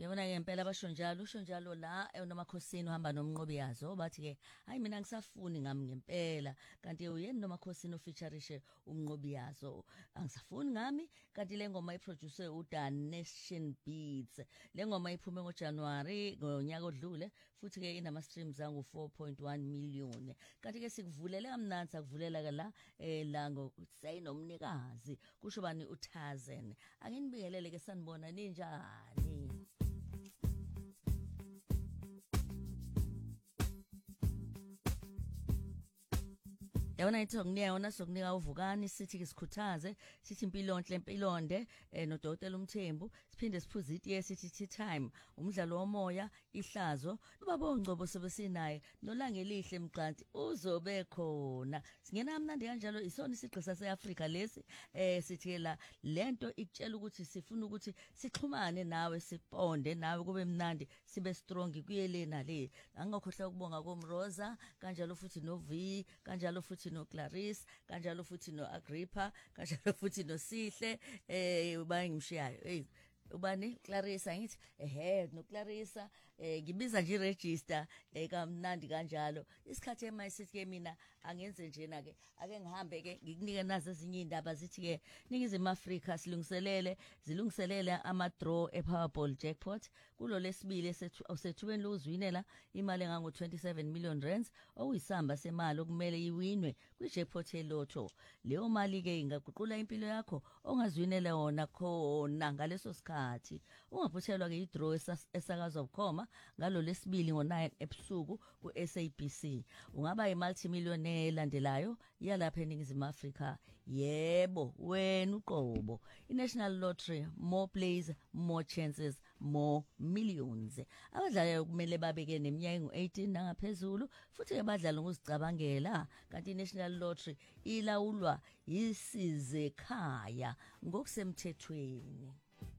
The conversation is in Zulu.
Uyabona ke impela basho njalo usho njalo la noMakhosini uhamba nomnqobi yazo bathi ke hayi mina ngisafuni ngami ngempela kanti uyeni noMakhosini ofeaturishe umnqobi yazo angisafuni ngami kanti le ngoma iproduce uDan Nation Beats le ngoma iphume ngoJanuary ngonyaka odlule futhi ke inama streams angu 4.1 million kanti ke sikuvulele kamnanzi akuvulela ke la sayinomnikazi kusho bani uTazen akinibingelele ke sanibona ninjani. Yabona ithi ngiyona sokunika uvukani sithi ke sikhuthaze sithi impilonde noDokotela uMthembu siphinde siphuze itiye sithi tea time umdlalo womoya ihlazo ubaba ongcobo sebesinaye nolanga elihle emqanti uzobe khona singena amnandi kanjalo isona isigqisa seAfrika lesi sithi la lento ikutshela ukuthi sifuna ukuthi sixhumane nawe siponde nawe kube mnandi sibe strong kuyelena le angakhohlwa ukubonga koMroza kanjalo futhi noV kanjalo futhi no Clarice kanjalo futhi no Agrippa kanjalo futhi no Sihle uba ngimshiyayo ubani Clarissa ngithi no Clarissa ngibiza nje register kamnandi kanjalo isikhathi emayisithi ke mina angenze njena ke ake ngihambe ke ngikunike nazo ezinye indaba zithi ke Ningizimu Afrika zilungiselele ama draw ePowerball jackpot kulo lesibili osethubeni lokuzwinela imali engango 27 million rands okuyisamba semali okumele iwinwe kwijackpot yeLotto leyo mali ke ingaguqula impilo yakho ongazwinela yona khona ngaleso sikhathi ungaphuthelwa ke idraw esakazwa bukhoma ngalo lesibili ngo9 ebusuku kuSABC ungaba imultimillionaire elandelayo yalapha eNingizimu Afrika yebo wena uqobo iNational Lottery more plays more chances more millions abadlali kumele babeke neminyaka engu18 nangaphezulu futhi ke badlala ngozicabangela kanti iNational Lottery ilawulwa isize ekhaya ngokusemthethweni.